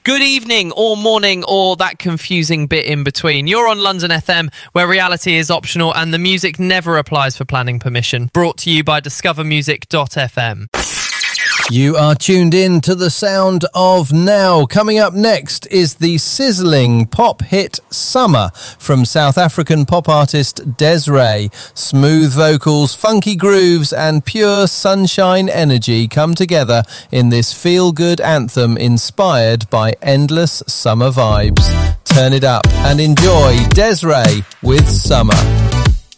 Good evening or morning or that confusing bit in between. You're on London FM, where reality is optional and the music never applies for planning permission. Brought to you by discovermusic.fm. You are tuned in to the sound of now. Coming up next is the sizzling pop hit Summer from South African pop artist Des'Ree. Smooth vocals, funky grooves and pure sunshine energy come together in this feel-good anthem inspired by endless summer vibes. Turn it up and enjoy Des'Ree with Summer.